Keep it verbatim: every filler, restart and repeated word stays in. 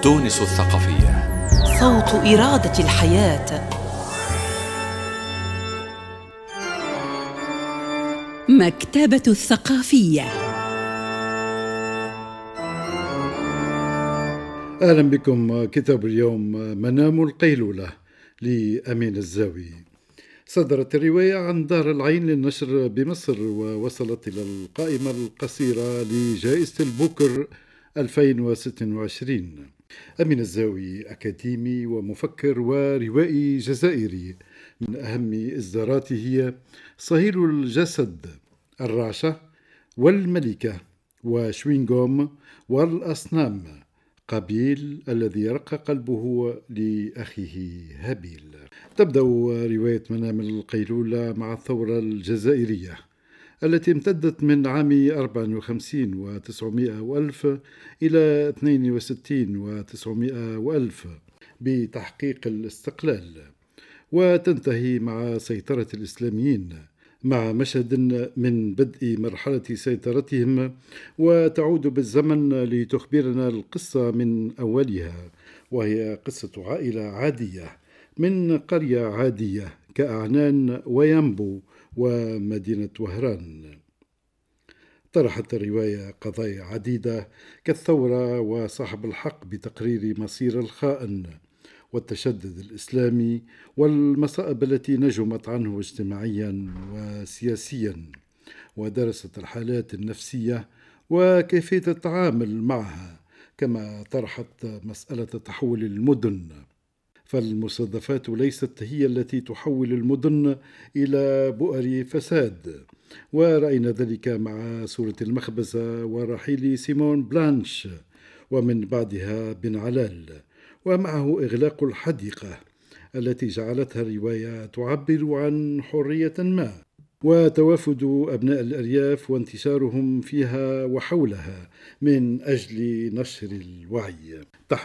تونس الثقافية، صوت إرادة الحياة. مكتبة الثقافية. أهلا بكم. كتاب اليوم منام القيلولة لأمين الزاوي. صدرت الرواية عن دار العين للنشر بمصر، ووصلت إلى القائمة القصيرة لجائزة البوكر ألفين وستة وعشرين. أمين الزاوي أكاديمي ومفكر وروائي جزائري، من أهم إصداراته هي صهيل الجسد، الرعشة، والملكة، وشوينغوم، والأصنام، قابيل الذي رق قلبه لأخيه هابيل. تبدأ رواية منام القيلولة مع الثورة الجزائرية التي امتدت من عام أربعة وخمسين وتسعمائة وألف إلى اثنين وستين وتسعمائة وألف بتحقيق الاستقلال، وتنتهي مع سيطرة الإسلاميين، مع مشهد من بدء مرحلة سيطرتهم، وتعود بالزمن لتخبرنا القصة من أولها، وهي قصة عائلة عادية من قرية عادية كأعنان وينبو ومدينة وهران. طرحت الرواية قضايا عديدة كالثورة وصاحب الحق بتقرير مصير الخائن، والتشدد الإسلامي، والمصائب التي نجمت عنه اجتماعيا وسياسيا، ودرست الحالات النفسية وكيفية التعامل معها، كما طرحت مسألة تحول المدن، فالمصادفات ليست هي التي تحول المدن إلى بؤر فساد، ورأينا ذلك مع سورة المخبزة ورحيل سيمون بلانش، ومن بعدها بن علال، ومعه إغلاق الحديقة التي جعلتها الرواية تعبر عن حرية ما، وتوافد أبناء الأرياف وانتشارهم فيها وحولها من أجل نشر الوعي.